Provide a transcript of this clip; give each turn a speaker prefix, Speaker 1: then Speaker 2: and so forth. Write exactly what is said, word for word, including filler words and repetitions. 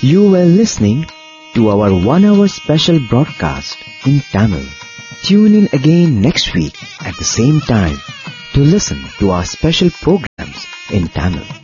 Speaker 1: You were listening to our one-hour special broadcast in Tamil. Tune in again next week at the same time to listen to our special programs in Tamil.